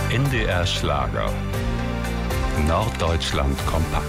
NDR Schlager. Norddeutschland kompakt.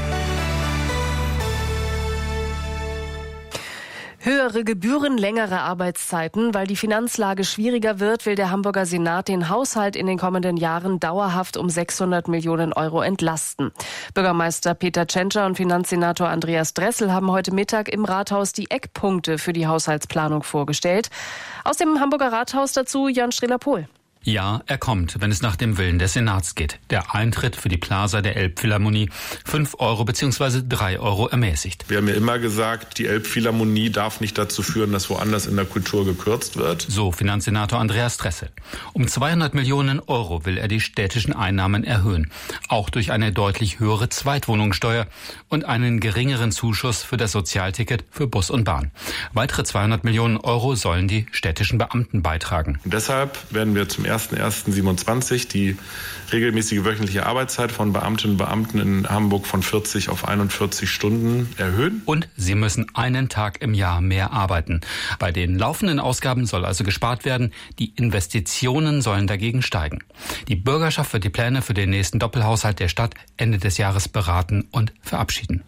Höhere Gebühren, längere Arbeitszeiten. Weil die Finanzlage schwieriger wird, will der Hamburger Senat den Haushalt in den kommenden Jahren dauerhaft um 600 Millionen Euro entlasten. Bürgermeister Peter Tschentscher und Finanzsenator Andreas Dressel haben heute Mittag im Rathaus die Eckpunkte für die Haushaltsplanung vorgestellt. Aus dem Hamburger Rathaus dazu Jörn Strehler-Pohl. Ja, er kommt, wenn es nach dem Willen des Senats geht. Der Eintritt für die Plaza der Elbphilharmonie 5 Euro bzw. 3 Euro ermäßigt. Wir haben ja immer gesagt, die Elbphilharmonie darf nicht dazu führen, dass woanders in der Kultur gekürzt wird. So Finanzsenator Andreas Dressel. Um 200 Millionen Euro will er die städtischen Einnahmen erhöhen. Auch durch eine deutlich höhere Zweitwohnungssteuer und einen geringeren Zuschuss für das Sozialticket für Bus und Bahn. Weitere 200 Millionen Euro sollen die städtischen Beamten beitragen. Und deshalb werden wir zum 1.1.27 die regelmäßige wöchentliche Arbeitszeit von Beamtinnen und Beamten in Hamburg von 40 auf 41 Stunden erhöhen. Und sie müssen einen Tag im Jahr mehr arbeiten. Bei den laufenden Ausgaben soll also gespart werden. Die Investitionen sollen dagegen steigen. Die Bürgerschaft wird die Pläne für den nächsten Doppelhaushalt der Stadt Ende des Jahres beraten und verabschieden.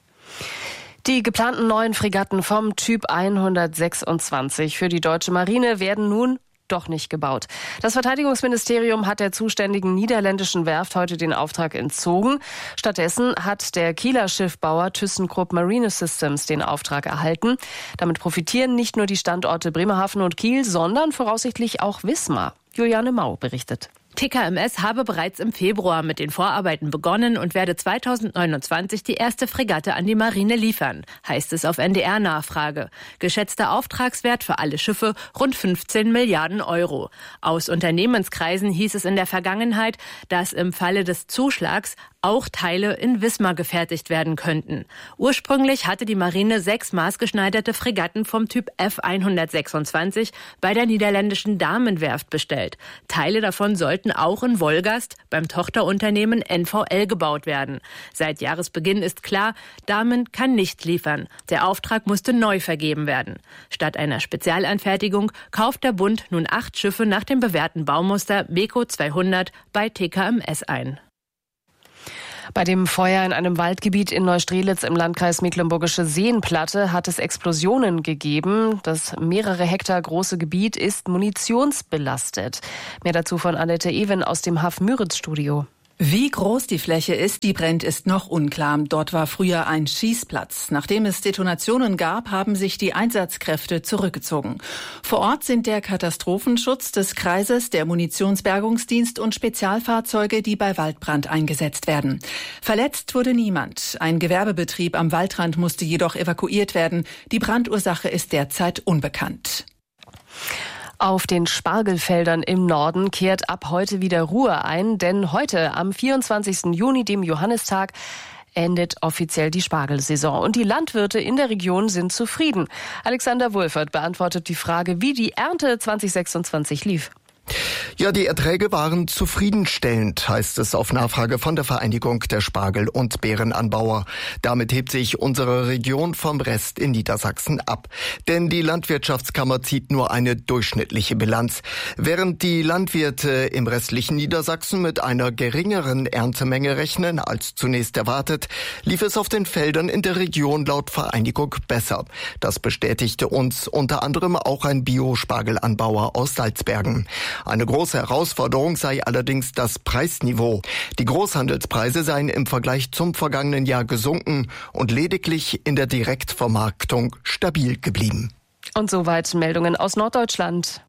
Die geplanten neuen Fregatten vom Typ 126 für die deutsche Marine werden nun doch nicht gebaut. Das Verteidigungsministerium hat der zuständigen niederländischen Werft heute den Auftrag entzogen. Stattdessen hat der Kieler Schiffbauer ThyssenKrupp Marine Systems den Auftrag erhalten. Damit profitieren nicht nur die Standorte Bremerhaven und Kiel, sondern voraussichtlich auch Wismar. Juliane Mau berichtet. TKMS habe bereits im Februar mit den Vorarbeiten begonnen und werde 2029 die erste Fregatte an die Marine liefern, heißt es auf NDR-Nachfrage. Geschätzter Auftragswert für alle Schiffe rund 15 Milliarden Euro. Aus Unternehmenskreisen hieß es in der Vergangenheit, dass im Falle des Zuschlags auch Teile in Wismar gefertigt werden könnten. Ursprünglich hatte die Marine 6 maßgeschneiderte Fregatten vom Typ F126 bei der niederländischen Damenwerft bestellt. Teile davon sollten auch in Wolgast beim Tochterunternehmen NVL gebaut werden. Seit Jahresbeginn ist klar, Damen kann nicht liefern. Der Auftrag musste neu vergeben werden. Statt einer Spezialanfertigung kauft der Bund nun 8 Schiffe nach dem bewährten Baumuster Beko 200 bei TKMS ein. Bei dem Feuer in einem Waldgebiet in Neustrelitz im Landkreis Mecklenburgische Seenplatte hat es Explosionen gegeben. Das mehrere Hektar große Gebiet ist munitionsbelastet. Mehr dazu von Annette Ewen aus dem HAF-Müritz-Studio. Wie groß die Fläche ist, die brennt, ist noch unklar. Dort war früher ein Schießplatz. Nachdem es Detonationen gab, haben sich die Einsatzkräfte zurückgezogen. Vor Ort sind der Katastrophenschutz des Kreises, der Munitionsbergungsdienst und Spezialfahrzeuge, die bei Waldbrand eingesetzt werden. Verletzt wurde niemand. Ein Gewerbebetrieb am Waldrand musste jedoch evakuiert werden. Die Brandursache ist derzeit unbekannt. Auf den Spargelfeldern im Norden kehrt ab heute wieder Ruhe ein, denn heute, am 24. Juni, dem Johannistag, endet offiziell die Spargelsaison. Und die Landwirte in der Region sind zufrieden. Alexander Wulfert beantwortet die Frage, wie die Ernte 2026 lief. Ja, die Erträge waren zufriedenstellend, heißt es auf Nachfrage von der Vereinigung der Spargel- und Beerenanbauer. Damit hebt sich unsere Region vom Rest in Niedersachsen ab. Denn die Landwirtschaftskammer zieht nur eine durchschnittliche Bilanz. Während die Landwirte im restlichen Niedersachsen mit einer geringeren Erntemenge rechnen als zunächst erwartet, lief es auf den Feldern in der Region laut Vereinigung besser. Das bestätigte uns unter anderem auch ein Bio-Spargelanbauer aus Salzbergen. Eine große Herausforderung sei allerdings das Preisniveau. Die Großhandelspreise seien im Vergleich zum vergangenen Jahr gesunken und lediglich in der Direktvermarktung stabil geblieben. Und soweit Meldungen aus Norddeutschland.